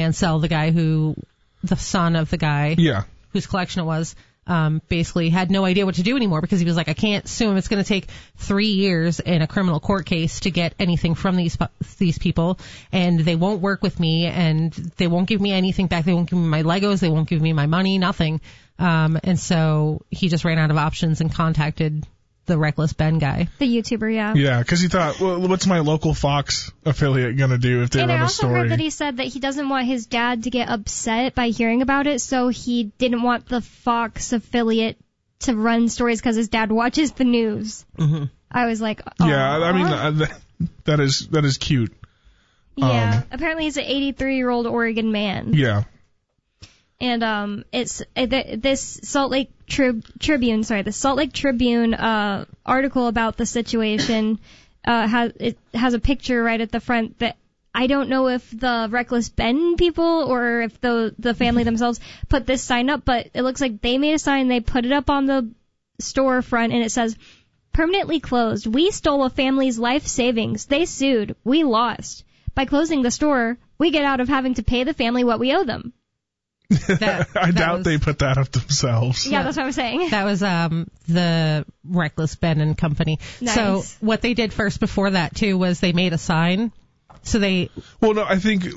Mansell, the son of the guy whose collection it was, basically had no idea what to do anymore because he was like, I can't sue him. It's going to take 3 years in a criminal court case to get anything from these people, and they won't work with me, and they won't give me anything back. They won't give me my Legos. They won't give me my money, nothing. And so he just ran out of options and contacted the Reckless Ben guy. The YouTuber, yeah. Yeah, because he thought, well, what's my local Fox affiliate going to do if they run a story? And I also heard that he said that he doesn't want his dad to get upset by hearing about it, so he didn't want the Fox affiliate to run stories because his dad watches the news. Mm-hmm. I was like, oh. Yeah, I mean, that is cute. Yeah, apparently he's an 83-year-old Oregon man. Yeah. And it's this Salt Lake Tribune article about the situation has a picture right at the front that I don't know if the Reckless Ben people or if the family themselves put this sign up, but it looks like they made a sign, they put it up on the storefront, and it says, "Permanently closed. We stole a family's life savings. They sued. We lost. By closing the store, we get out of having to pay the family what we owe them." I doubt they put that up themselves. Yeah, that's what I'm saying. That was the Reckless Ben and Company. Nice. So what they did first before that, too, was they made a sign. So they... Well, no, I think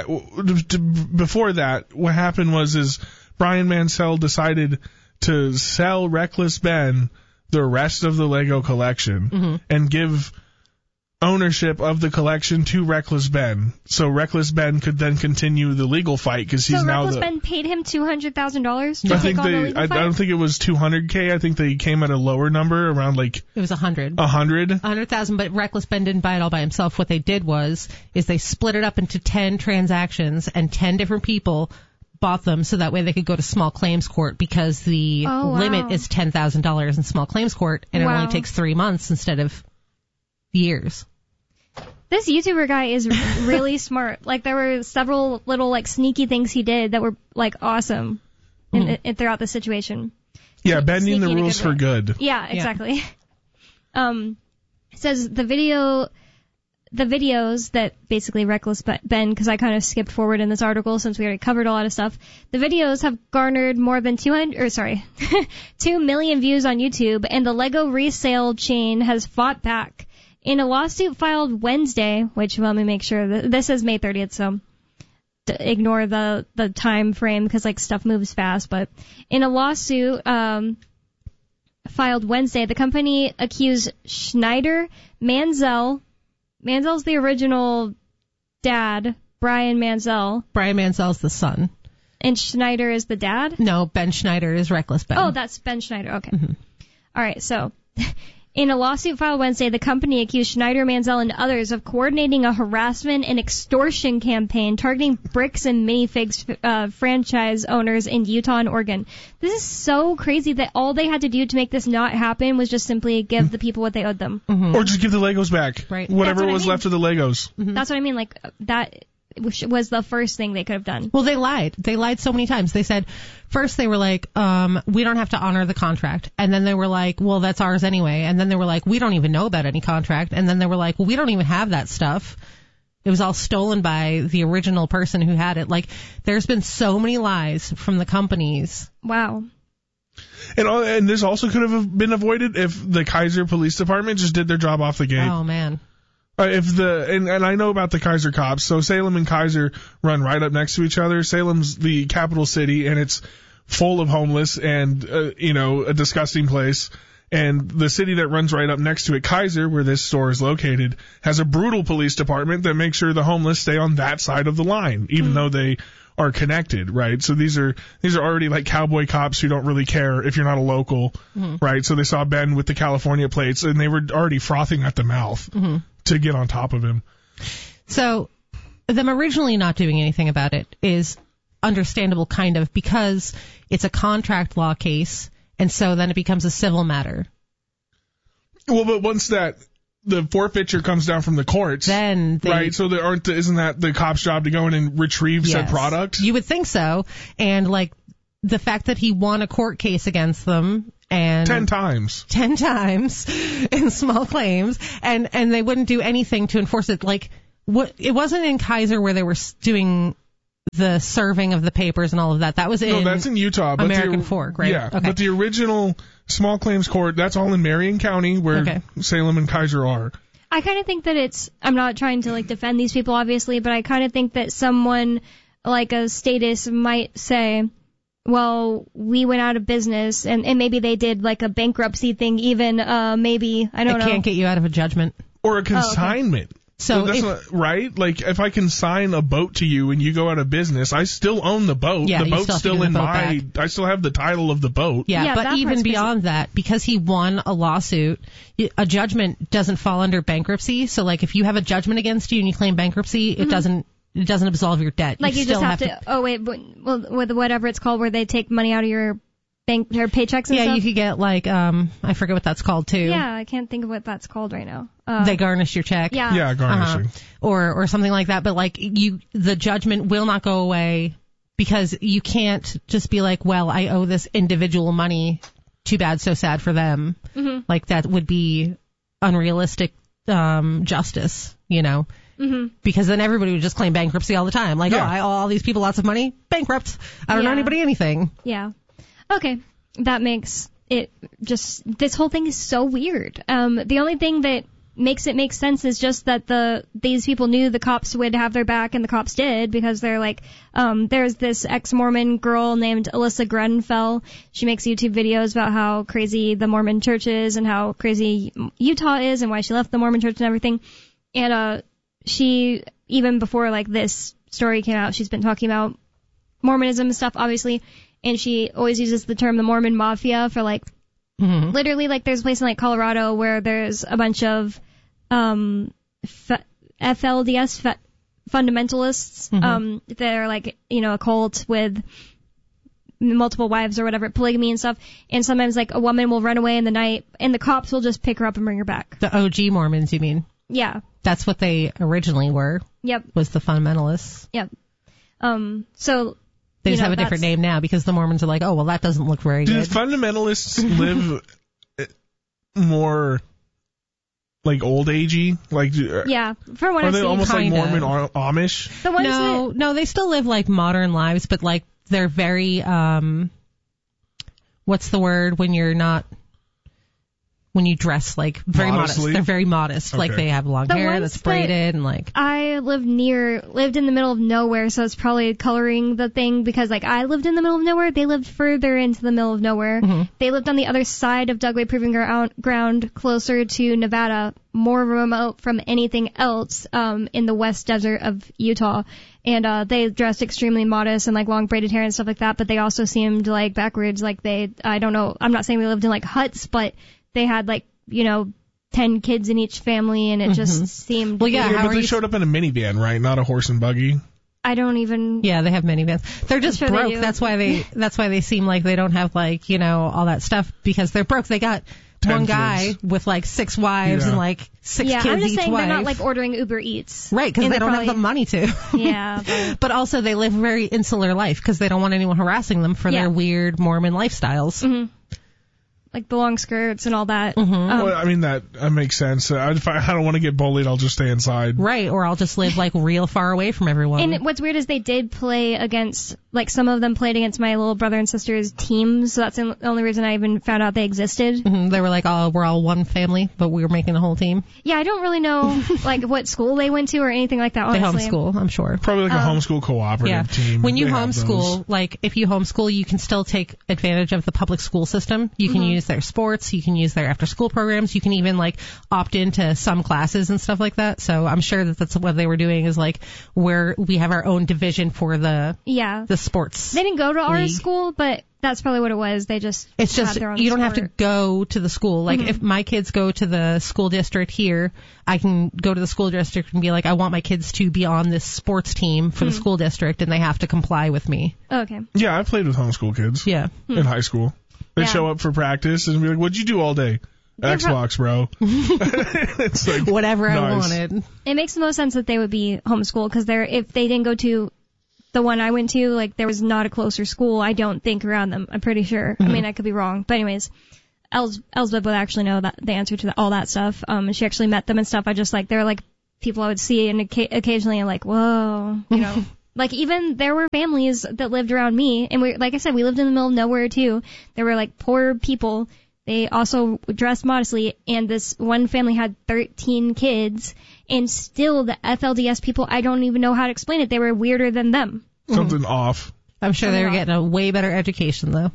before that, what happened was Brian Mansell decided to sell Reckless Ben the rest of the Lego collection and give ownership of the collection to Reckless Ben, so Reckless Ben could then continue the legal fight because he's now Reckless Ben paid him $200,000 I think I don't think it was $200K. I think they came at a lower number, around like it was 100. 100,000. But Reckless Ben didn't buy it all by himself. What they did is they split it up into 10 transactions, and 10 different people bought them so that way they could go to small claims court because the limit is $10,000 in small claims court, and it only takes 3 months instead of years. This YouTuber guy is really smart. Like, there were several little, like, sneaky things he did that were, like, awesome throughout the situation. Yeah, bending the rules for good. Yeah, exactly. It says the videos that basically Reckless Ben, because I kind of skipped forward in this article since we already covered a lot of stuff. The videos have garnered more than 2 million views on YouTube, and the Lego resale chain has fought back. In a lawsuit filed Wednesday, which let me make sure this is May 30th, so ignore the time frame because like stuff moves fast. But in a lawsuit filed Wednesday, the company accused Schneider Mansell. Mansell's the original dad, Brian Mansell. Brian Mansell's the son. And Schneider is the dad? No, Ben Schneider is Reckless Ben. Oh, that's Ben Schneider. Okay. Mm-hmm. All right, so... In a lawsuit filed Wednesday, the company accused Schneider, Mansell, and others of coordinating a harassment and extortion campaign targeting Bricks and Minifigs franchise owners in Utah and Oregon. This is so crazy that all they had to do to make this not happen was just simply give the people what they owed them. Mm-hmm. Or just give the Legos back. Right. Whatever was left of the Legos. Mm-hmm. That's what I mean. Like, that was the first thing they could have done. Well, they lied. They lied so many times. They said, first they were like, we don't have to honor the contract. And then they were like, well, that's ours anyway. And then they were like, we don't even know about any contract. And then they were like, well, we don't even have that stuff. It was all stolen by the original person who had it. Like, there's been so many lies from the companies. Wow. And this also could have been avoided if the Kaiser Police Department just did their job off the gate. Oh, man. And I know about the Kaiser cops, so Salem and Kaiser run right up next to each other. Salem's the capital city, and it's full of homeless and, a disgusting place. And the city that runs right up next to it, Kaiser, where this store is located, has a brutal police department that makes sure the homeless stay on that side of the line, even though they are connected, right? So these are already like cowboy cops who don't really care if you're not a local, right? So they saw Ben with the California plates, and they were already frothing at the mouth. To get on top of him. So, them originally not doing anything about it is understandable, kind of, because it's a contract law case, and so then it becomes a civil matter. Well, but once the forfeiture comes down from the courts, then right? So isn't that the cop's job to go in and retrieve said product? You would think so, and like the fact that he won a court case against them. And 10 times in small claims, and they wouldn't do anything to enforce it. Like, it wasn't in Kaiser where they were doing the serving of the papers and all of that. That was in that's in Utah. But American Fork, right? Yeah, okay. But the original small claims court, that's all in Marion County, where Salem and Keizer are. I kind of think that I'm not trying to like defend these people, obviously, but I kind of think that someone like a status might say, well, we went out of business, and maybe they did like a bankruptcy thing even, maybe, I don't know. It can't get you out of a judgment. Or a consignment. Oh, okay. So that's not, right? Like, if I consign a boat to you and you go out of business, I still own the boat. Yeah, the boat's still in my, I still have the title of the boat. Yeah, but even beyond that, because he won a lawsuit, a judgment doesn't fall under bankruptcy. So, like, if you have a judgment against you and you claim bankruptcy, it doesn't absolve your debt. Like, you just have to, with whatever it's called, where they take money out of your bank, your paychecks and stuff? Yeah, you could get, like, I forget what that's called, too. Yeah, I can't think of what that's called right now. They garnish your check. Yeah, garnishing. Or something like that. But, like, the judgment will not go away because you can't just be like, well, I owe this individual money. Too bad, so sad for them. Mm-hmm. Like, that would be unrealistic justice, you know? Mm-hmm. Because then everybody would just claim bankruptcy all the time. Like, I owe all these people lots of money. Bankrupt. I don't owe anybody anything. Yeah. Okay. That makes it just, this whole thing is so weird. The only thing that makes it make sense is just that these people knew the cops would have their back, and the cops did, because they're like, there's this ex-Mormon girl named Alyssa Grenfell. She makes YouTube videos about how crazy the Mormon church is and how crazy Utah is and why she left the Mormon church and everything. And, she, even before like this story came out, she's been talking about Mormonism and stuff, obviously. And she always uses the term the Mormon Mafia for like, literally, like there's a place in like Colorado where there's a bunch of FLDS fundamentalists that are like, you know, a cult with multiple wives or whatever, polygamy and stuff. And sometimes like a woman will run away in the night and the cops will just pick her up and bring her back. The OG Mormons, you mean? Yeah. That's what they originally were. Yep. Was the fundamentalists. Yep. So they just have a different name now because the Mormons are like, oh, well, that doesn't look very good. Do fundamentalists live more like old agey? Like, yeah, for what I've seen. Are they almost like Mormon Amish? No, they still live like modern lives, but like they're very, what's the word when you're not, when you dress like very modest. They're very modest. Okay. Like they have long hair that's braided and like. I lived in the middle of nowhere, so it's probably coloring the thing, because like I lived in the middle of nowhere. They lived further into the middle of nowhere. Mm-hmm. They lived on the other side of Dugway Proving Ground, closer to Nevada, more remote from anything else, in the west desert of Utah. And, they dressed extremely modest and like long braided hair and stuff like that, but they also seemed like backwards. Like I don't know, I'm not saying they lived in like huts, but they had like, you know, 10 kids in each family, and it just seemed. Well, yeah, but they showed up in a minivan, right? Not a horse and buggy. I don't even. Yeah, they have minivans. They're just broke. That's why they seem like they don't have like, you know, all that stuff, because they're broke. They got one guy with like 6 wives and like 6 kids each wife. I'm just saying they're not like ordering Uber Eats. Right, because they don't have the money to. Yeah. But also they live a very insular life because they don't want anyone harassing them for their weird Mormon lifestyles. Mm-hmm. Like the long skirts and all that. Mm-hmm. Well, I mean, that makes sense. If I don't want to get bullied, I'll just stay inside. Right, or I'll just live like real far away from everyone. And what's weird is they did play against, like some of them played against my little brother and sister's teams, so that's the only reason I even found out they existed. Mm-hmm. They were like, oh, we're all one family, but we were making the whole team. Yeah, I don't really know like what school they went to or anything like that, honestly. They homeschool, I'm sure. Probably like a homeschool cooperative team. When you homeschool, like if you homeschool, you can still take advantage of the public school system. You can use their sports, you can use their after school programs, you can even like opt into some classes and stuff like that. So I'm sure that that's what they were doing, is like where we have our own division for the sports. They didn't go to our school, but that's probably what it was. They just you don't have to go to the school. Like if my kids go to the school district here, I can go to the school district and be like, I want my kids to be on this sports team for the school district, and they have to comply with me. Okay. Yeah, I played with homeschool kids. Yeah. In high school. They show up for practice and be like, what'd you do all day? Xbox, bro. It's like whatever I wanted. It makes the most sense that they would be homeschooled, because if they didn't go to the one I went to, like there was not a closer school, I don't think, around them. I'm pretty sure. I mean, I could be wrong. But anyways, Elsbeth would actually know the answer to all that stuff. And she actually met them and stuff. I just like, they're like people I would see and occasionally I'm like, whoa, you know. Like, even there were families that lived around me, and like I said, we lived in the middle of nowhere too. There were like poor people. They also dressed modestly, and this one family had 13 kids, and still the FLDS people, I don't even know how to explain it. They were weirder than them. Something off. I'm sure they were getting a way better education, though.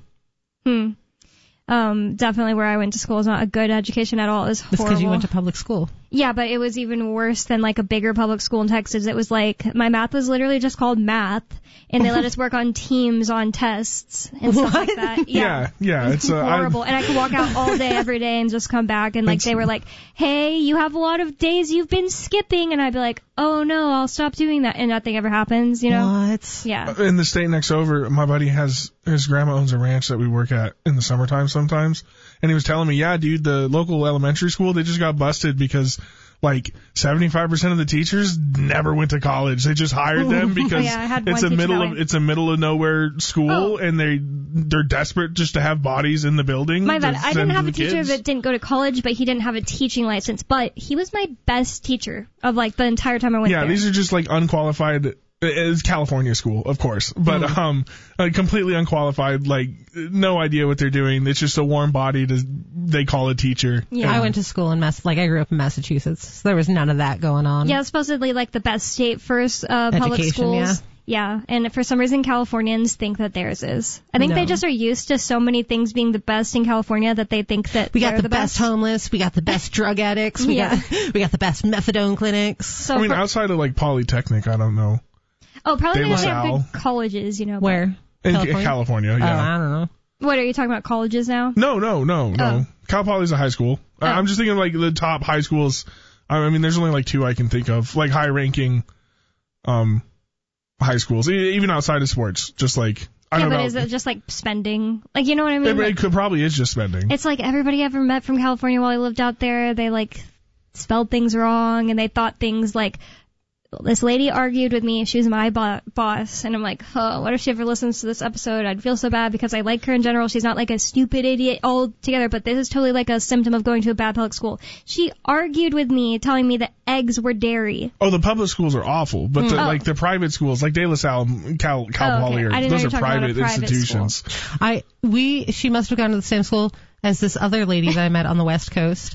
Definitely where I went to school is not a good education at all. It was horrible. It's because you went to public school. Yeah, but it was even worse than like a bigger public school in Texas. It was like, my math was literally just called math, and they let us work on teams on tests and stuff like that. Yeah. It's horrible. And I could walk out all day, every day, and just come back, and like they were like, hey, you have a lot of days you've been skipping, and I'd be like, oh no, I'll stop doing that, and nothing ever happens, you know? What? Yeah. In the state next over, my buddy his grandma owns a ranch that we work at in the summertime sometimes, and he was telling me, yeah, dude, the local elementary school, they just got busted because like 75% of the teachers never went to college. They just hired them because it's a middle of nowhere school, and they're desperate just to have bodies in the building. My bad. I didn't have a teacher that didn't go to college, but he didn't have a teaching license. But he was my best teacher of like the entire time I went there. Yeah, these are just like unqualified. It's California school, of course, but completely unqualified, like no idea what they're doing. It's just a warm body they call a teacher. Yeah, I went to school in I grew up in Massachusetts. So there was none of that going on. Yeah, supposedly like the best state for public schools. Yeah, and for some reason Californians think that theirs is. I think they just are used to so many things being the best in California that they think that we got the best homeless, we got the best drug addicts, we got the best methadone clinics. So I mean, outside of like Polytechnic, I don't know. Oh, probably because they have good colleges, you know. Where? In California, yeah. Oh, I don't know. What, are you talking about colleges now? No. Cal Poly's a high school. I'm just thinking like the top high schools. I mean, there's only like 2 I can think of, like high-ranking high schools, even outside of sports. Just like, I don't know. But is it just like spending? Like, you know what I mean? It probably is just spending. It's like everybody I ever met from California while I lived out there, they like spelled things wrong, and they thought things like, this lady argued with me. She was my boss. And I'm like, what if she ever listens to this episode? I'd feel so bad because I like her in general. She's not like a stupid idiot altogether, but this is totally like a symptom of going to a bad public school. She argued with me, telling me that eggs were dairy. Oh, the public schools are awful, but like the private schools, like De La Salle, Cal Poly, those are private institutions. She must have gone to the same school as this other lady that I met on the West Coast.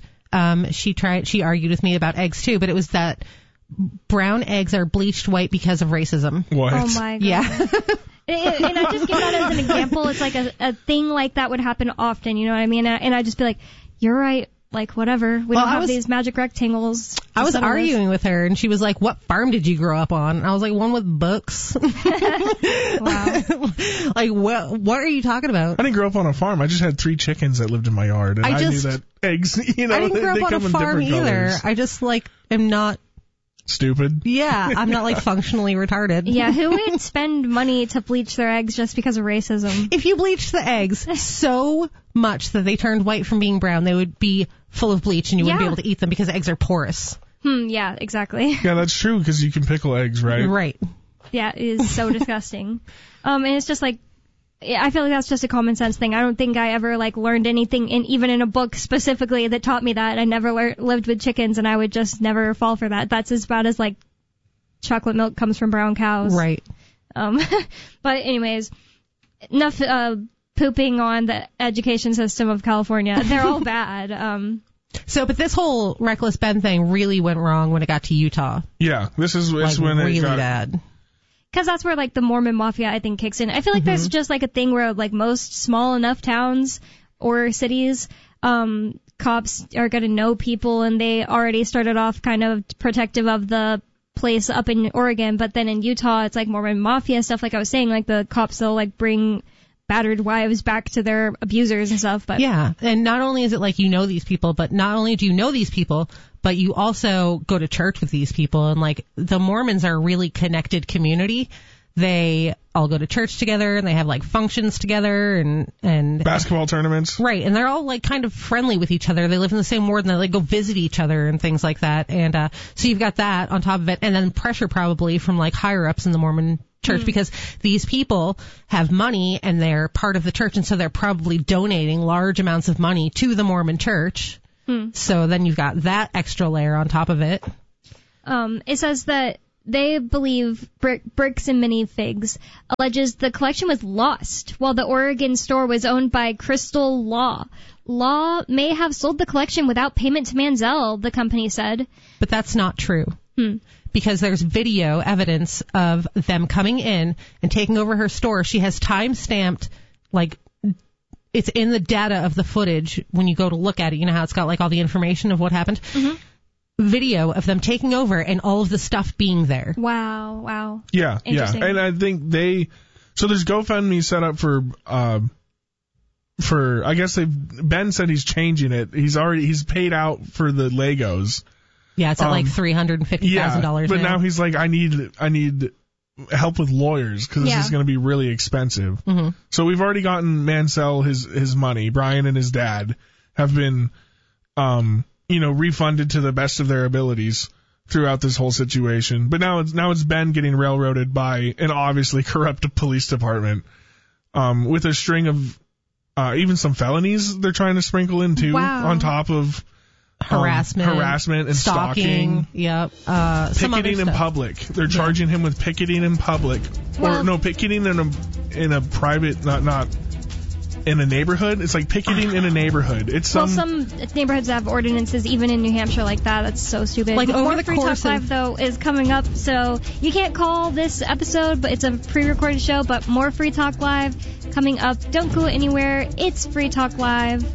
She argued with me about eggs too, but it was that brown eggs are bleached white because of racism. What? Oh my god. Yeah. And I just give that as an example. It's like a thing like that would happen often, you know what I mean? And I'd just be like, you're right, like whatever. We don't have these magic rectangles. I was arguing with her, and she was like, what farm did you grow up on? And I was like, one with books. Wow. Like, what are you talking about? I didn't grow up on a farm. I just had 3 chickens that lived in my yard, and I knew that eggs, I didn't grow up on a farm either. Colors. I just am not stupid. Yeah, I'm not like functionally retarded. Yeah, who would spend money to bleach their eggs just because of racism? If you bleached the eggs so much that they turned white from being brown, they would be full of bleach and you wouldn't be able to eat them because eggs are porous. Yeah, exactly. Yeah, that's true because you can pickle eggs, right? Right. Yeah, it is so disgusting. And it's just like, I feel like that's just a common sense thing. I don't think I ever learned anything even in a book specifically that taught me that. I never lived with chickens, and I would just never fall for that. That's as bad as chocolate milk comes from brown cows. Right. But anyways, enough pooping on the education system of California. They're all bad. But this whole Reckless Ben thing really went wrong when it got to Utah. Yeah, this is when really it got bad. Because that's where the Mormon Mafia, I think, kicks in. I feel like there's just a thing where most small enough towns or cities, cops are going to know people, and they already started off kind of protective of the place up in Oregon. But then in Utah, it's Mormon Mafia stuff. Like I was saying, the cops, they'll bring battered wives back to their abusers and stuff. But yeah, and not only is it you know these people, but not only do you know these people, but you also go to church with these people. And the Mormons are a really connected community. They all go to church together, and they have functions together and basketball tournaments. Right, and they're all kind of friendly with each other. They live in the same ward, and they go visit each other and things like that. And so you've got that on top of it, and then pressure probably from higher ups in the Mormon church because these people have money and they're part of the church, and so they're probably donating large amounts of money to the Mormon church. So then you've got that extra layer on top of it. It says that they believe Bricks and Minifigs alleges the collection was lost while the Oregon store was owned by Crystal Law. Law may have sold the collection without payment to Manziel, the company said. But that's not true. Because there's video evidence of them coming in and taking over her store. She has time-stamped, like, it's in the data of the footage when you go to look at it. You know how it's got, like, all the information of what happened? Mm-hmm. Video of them taking over and all of the stuff being there. Wow. Yeah. And I think so there's GoFundMe set up for I guess Ben said he's changing it. He's paid out for the Legos. Yeah, it's at like $350,000. But now he's like, I need help with lawyers because this is going to be really expensive. Mm-hmm. So we've already gotten Mansell his money. Brian and his dad have been, refunded to the best of their abilities throughout this whole situation. But now it's Ben getting railroaded by an obviously corrupt police department, with a string of even some felonies they're trying to sprinkle in too, on top of harassment and stalking. Yep. Picketing in public. They're charging him with picketing in public. Picketing in a private, not in a neighborhood. It's like picketing in a neighborhood. It's some neighborhoods have ordinances, even in New Hampshire, like that. That's so stupid. Like over the Free course Talk Live, though, is coming up, so you can't call this episode, but it's a pre-recorded show. But more Free Talk Live coming up. Don't go anywhere. It's Free Talk Live.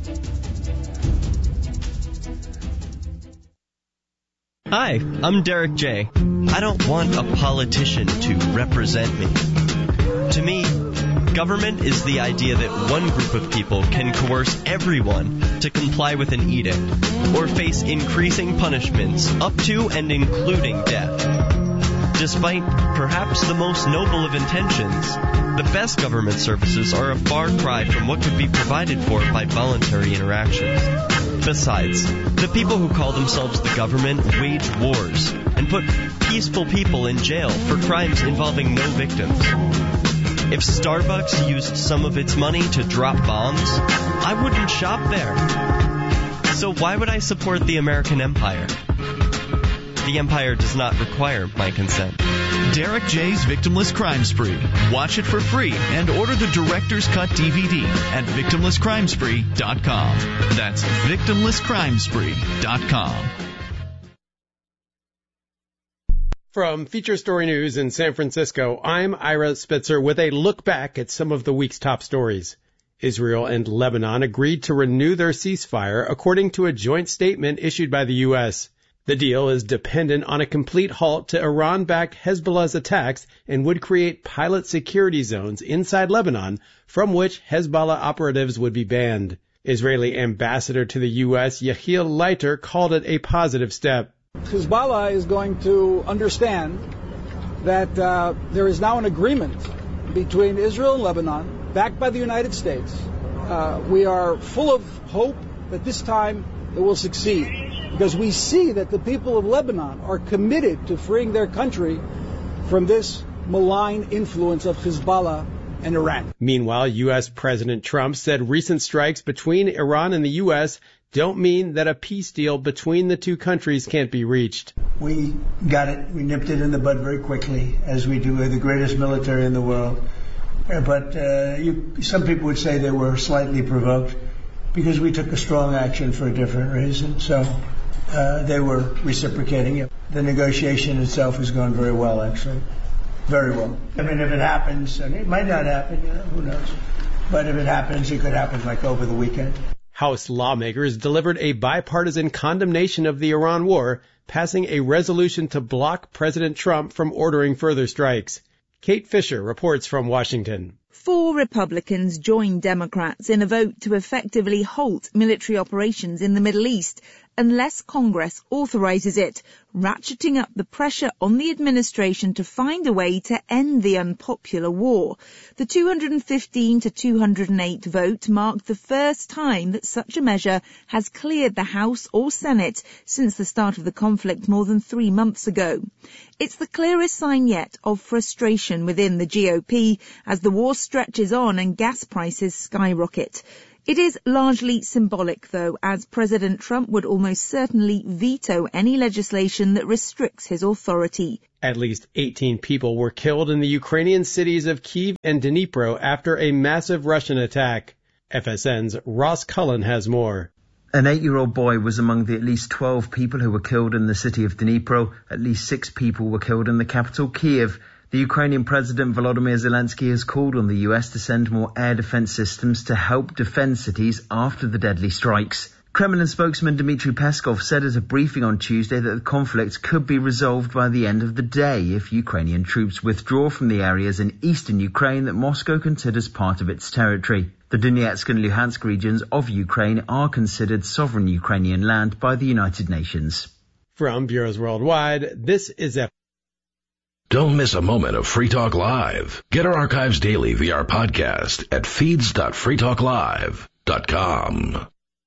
Hi, I'm Derek J. I don't want a politician to represent me. To me, government is the idea that one group of people can coerce everyone to comply with an edict or face increasing punishments up to and including death. Despite perhaps the most noble of intentions, the best government services are a far cry from what could be provided for by voluntary interactions. Besides, the people who call themselves the government wage wars and put peaceful people in jail for crimes involving no victims. If Starbucks used some of its money to drop bombs, I wouldn't shop there. So why would I support the American empire? The empire does not require my consent. Derek J's Victimless Crime Spree. Watch it for free and order the Director's Cut DVD at victimlesscrimespree.com. That's victimlesscrimespree.com. From Feature Story News in San Francisco, I'm Ira Spitzer with a look back at some of the week's top stories. Israel and Lebanon agreed to renew their ceasefire, according to a joint statement issued by the U.S. The deal is dependent on a complete halt to Iran-backed Hezbollah's attacks and would create pilot security zones inside Lebanon from which Hezbollah operatives would be banned. Israeli ambassador to the U.S., Yehiel Leiter, called it a positive step. Hezbollah is going to understand that there is now an agreement between Israel and Lebanon, backed by the United States. We are full of hope that this time it will succeed, because we see that the people of Lebanon are committed to freeing their country from this malign influence of Hezbollah and Iran. Meanwhile, U.S. President Trump said recent strikes between Iran and the U.S. don't mean that a peace deal between the two countries can't be reached. We got it. We nipped it in the bud very quickly, as we do. We're the greatest military in the world. But some people would say they were slightly provoked because we took a strong action for a different reason. So they were reciprocating it. The negotiation itself has gone very well, actually. Very well. I mean, if it happens, and it might not happen, who knows. But if it happens, it could happen like over the weekend. House lawmakers delivered a bipartisan condemnation of the Iran war, passing a resolution to block President Trump from ordering further strikes. Kate Fisher reports from Washington. 4 Republicans joined Democrats in a vote to effectively halt military operations in the Middle East unless Congress authorizes it, ratcheting up the pressure on the administration to find a way to end the unpopular war. The 215 to 208 vote marked the first time that such a measure has cleared the House or Senate since the start of the conflict more than 3 months ago. It's the clearest sign yet of frustration within the GOP as the war stretches on and gas prices skyrocket. It is largely symbolic, though, as President Trump would almost certainly veto any legislation that restricts his authority. At least 18 people were killed in the Ukrainian cities of Kyiv and Dnipro after a massive Russian attack. FSN's Ross Cullen has more. An 8-year-old boy was among the at least 12 people who were killed in the city of Dnipro. At least 6 people were killed in the capital, Kyiv. The Ukrainian President Volodymyr Zelensky has called on the US to send more air defense systems to help defend cities after the deadly strikes. Kremlin spokesman Dmitry Peskov said at a briefing on Tuesday that the conflict could be resolved by the end of the day if Ukrainian troops withdraw from the areas in eastern Ukraine that Moscow considers part of its territory. The Donetsk and Luhansk regions of Ukraine are considered sovereign Ukrainian land by the United Nations. From Bureaus Worldwide, this is Don't miss a moment of Free Talk Live. Get our archives daily via our podcast at feeds.freetalklive.com.